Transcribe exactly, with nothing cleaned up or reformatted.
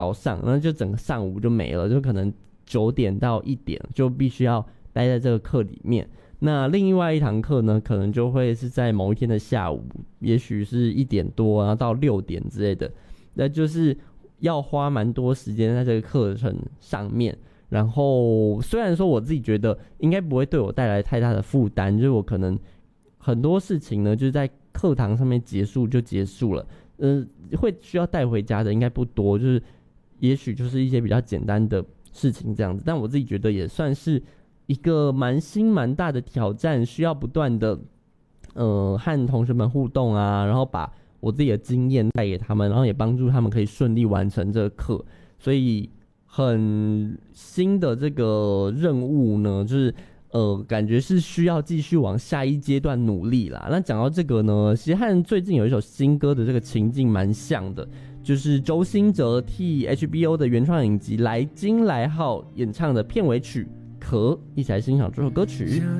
早上，然后就整个上午就没了，就可能九点到一点就必须要待在这个课里面。那另外一堂课呢，可能就会是在某一天的下午，也许是一点多，然后到六点之类的，那就是要花蛮多时间在这个课程上面。然后虽然说我自己觉得应该不会对我带来太大的负担，就是我可能很多事情呢就是在课堂上面结束就结束了，呃，会需要带回家的应该不多，就是也许就是一些比较简单的事情这样子。但我自己觉得也算是一个蛮新蛮大的挑战，需要不断的呃和同学们互动啊，然后把我自己的经验带给他们，然后也帮助他们可以顺利完成这个课。所以很新的这个任务呢，就是呃，感觉是需要继续往下一阶段努力啦。那讲到这个呢，其实和最近有一首新歌的这个情境蛮像的，就是周兴哲替 H B O 的原创影集《来京来号》演唱的片尾曲《壳》，一起来欣赏这首歌曲。